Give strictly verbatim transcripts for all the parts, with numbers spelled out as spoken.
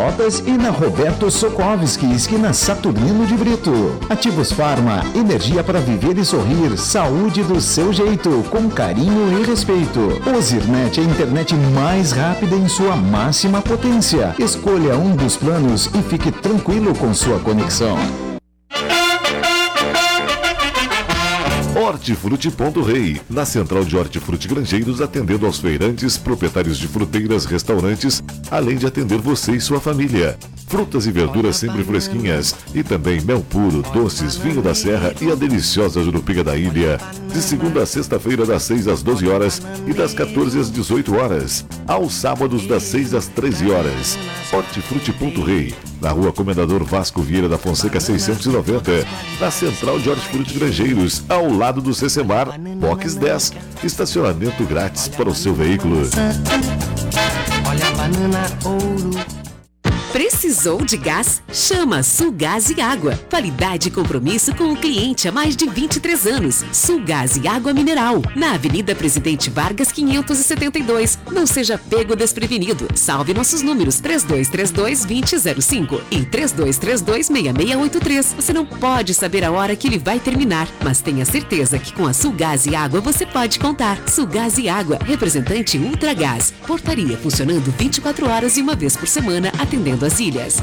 Pelotas e na Roberto Sokovski, esquina Saturnino de Brito. Ativos Farma, energia para viver e sorrir, saúde do seu jeito, com carinho e respeito. Ozirnet, a internet mais rápida em sua máxima potência. Escolha um dos planos e fique tranquilo com sua conexão. Hortifruti Ponto Rei, na central de Hortifruti Grangeiros, atendendo aos feirantes, proprietários de fruteiras, restaurantes, além de atender você e sua família. Frutas e verduras sempre fresquinhas e também mel puro, doces, vinho da serra e a deliciosa jurupiga da ilha. De segunda a sexta-feira, das seis às doze horas e das quatorze às dezoito horas. Aos sábados, das seis às treze horas. Hortifruti Ponto Rei, na rua Comendador Vasco Vieira da Fonseca seiscentos e noventa, na central de Hortifruti Grangeiros, ao lado do Cecemar, Box dez, estacionamento grátis para o seu veículo. Olha a banana ouro. Precisou de gás? Chama Sulgás e Água. Qualidade e compromisso com o cliente há mais de vinte e três anos. Sulgás e Água Mineral. Na Avenida Presidente Vargas, quinhentos e setenta e dois. Não seja pego desprevenido. Salve nossos números três dois três dois, dois zero zero cinco e três dois três dois, seis seis oito três. Você não pode saber a hora que ele vai terminar, mas tenha certeza que com a Sulgás e Água você pode contar. Sulgás e Água, representante Ultragás. Portaria funcionando vinte e quatro horas e uma vez por semana, atendendo as ilhas.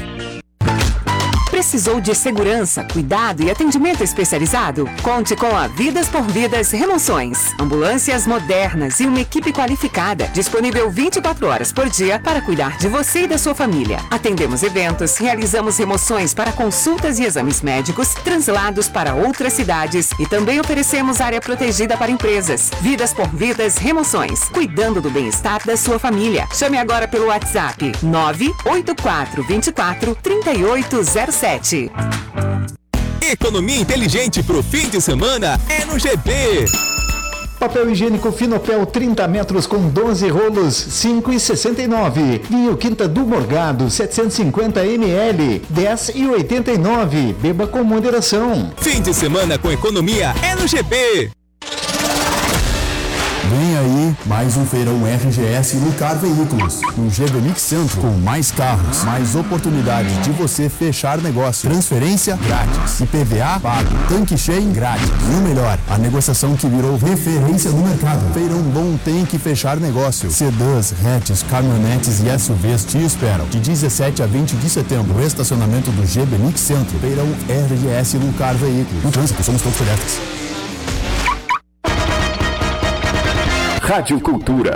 Precisou de segurança, cuidado e atendimento especializado? Conte com a Vidas por Vidas Remoções. Ambulâncias modernas e uma equipe qualificada, disponível vinte e quatro horas por dia para cuidar de você e da sua família. Atendemos eventos, realizamos remoções para consultas e exames médicos, translados para outras cidades e também oferecemos área protegida para empresas. Vidas por Vidas Remoções, cuidando do bem-estar da sua família. Chame agora pelo WhatsApp nove oito quatro dois quatro, três oito zero sete. Economia inteligente pro fim de semana é no G B. Papel higiênico Finopel trinta metros com doze rolos, cinco reais e sessenta e nove centavos. Vinho Quinta do Morgado setecentos e cinquenta mililitros, dez reais e oitenta e nove centavos. Beba com moderação. Fim de semana com economia é no G B. Vem aí mais um feirão R G S Lucar Veículos, no G B Mix Centro, com mais carros, mais oportunidade de você fechar negócio, transferência grátis, I P V A pago, tanque cheio grátis. E o melhor, a negociação que virou referência no mercado. Feirão bom tem que fechar negócio. Sedãs, hatches, caminhonetes e S U Vs te esperam. De dezessete a vinte de setembro, estacionamento do G B Mix Centro, feirão R G S Lucar Veículos. No trânsito, somos todos elétricos. Rádio Cultura.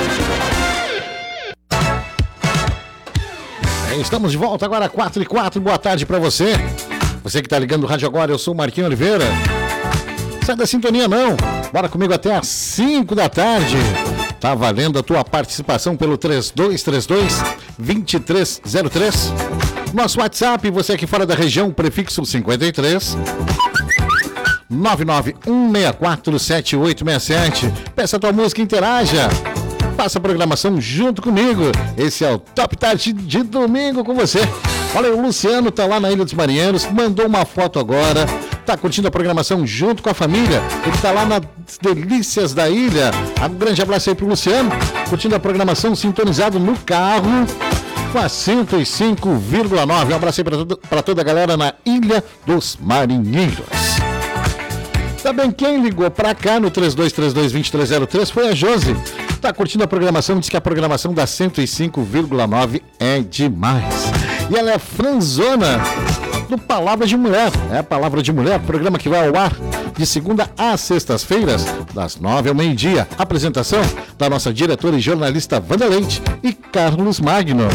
Estamos de volta agora, quatro e quatro. Boa tarde para você. Você que está ligando o rádio agora, eu sou o Marquinhos Oliveira. Sai da sintonia não. Bora comigo até às cinco da tarde. Tá valendo a tua participação pelo três dois três dois, dois três zero três. Nosso WhatsApp, você aqui fora da região, prefixo cinquenta e três. nove nove um seis quatro sete oito seis sete. Peça a tua música, interaja. Faça a programação junto comigo. Esse é o Top Tarde de domingo com você. Olha, o Luciano tá lá na Ilha dos Marinheiros, mandou uma foto agora. Tá curtindo a programação junto com a família. Ele tá lá nas delícias da ilha. Um grande abraço aí pro Luciano. Curtindo a programação, sintonizado no carro com a cento e cinco vírgula nove. Um abraço aí pra, todo, pra toda a galera na Ilha dos Marinheiros. Também quem ligou pra cá no três dois três dois, dois três zero três foi a Josi. Tá curtindo a programação, diz que a programação da cento e cinco vírgula nove é demais. E ela é franzona do Palavra de Mulher. É a Palavra de Mulher, programa que vai ao ar de segunda às sextas-feiras, das nove ao meio-dia. Apresentação da nossa diretora e jornalista Wanda Leite e Carlos Magno.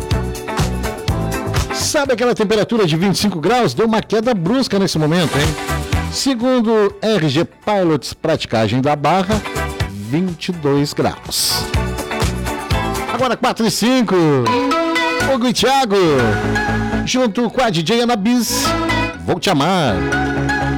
Sabe aquela temperatura de vinte e cinco graus? Deu uma queda brusca nesse momento, hein? Segundo R G Pilots, praticagem da Barra, vinte e dois graus. Agora quatro e cinco. Hugo e Thiago, junto com a D J Ana Bis, Vou Te Amar.